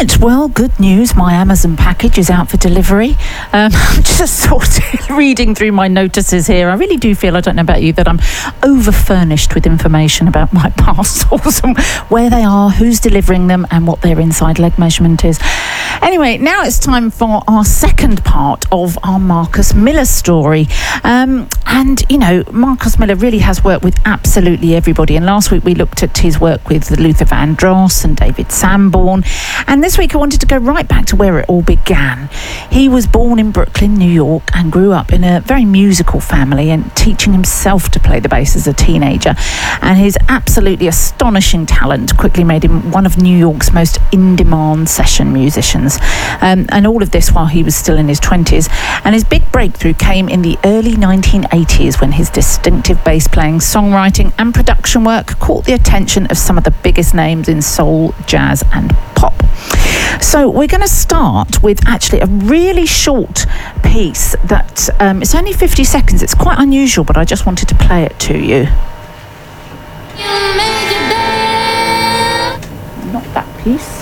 Right, well, good news. My Amazon package is out for delivery. I'm just sort of reading through my notices here. I really do feel, I don't know about you, that I'm over-furnished with information about my parcels and where they are, who's delivering them, and what their inside leg measurement is. Anyway, now it's time for our second part of our Marcus Miller story. And, you know, Marcus Miller really has worked with absolutely everybody. And last week we looked at his work with Luther Vandross and David Sanborn. And this week I wanted to go right back to where it all began. He was born in Brooklyn, New York, and grew up in a very musical family and teaching himself to play the bass as a teenager. And his absolutely astonishing talent quickly made him one of New York's most in-demand session musicians. And all of this while he was still in his 20s. And his big breakthrough came in the early 1980s when his distinctive bass playing, songwriting and production work caught the attention of some of the biggest names in soul, jazz and pop. So we're going to start with actually a really short piece that it's only 50 seconds. It's quite unusual, but I just wanted to play it to you. Not that piece.